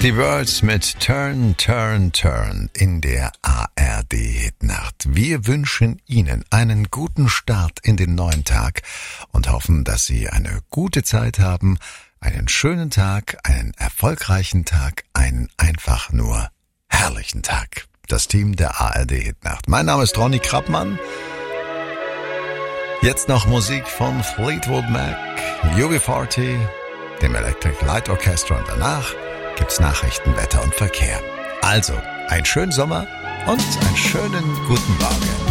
Die Birds mit Turn, Turn, Turn in der ARD-Hitnacht. Wir wünschen Ihnen einen guten Start in den neuen Tag und hoffen, dass Sie eine gute Zeit haben, einen schönen Tag, einen erfolgreichen Tag, einen einfach nur herrlichen Tag. Das Team der ARD-Hitnacht. Mein Name ist Ronny Krappmann. Jetzt noch Musik von Fleetwood Mac, UB40, dem Electric Light Orchestra und danach gibt's Nachrichten, Wetter und Verkehr. Also, einen schönen Sommer und einen schönen guten Morgen.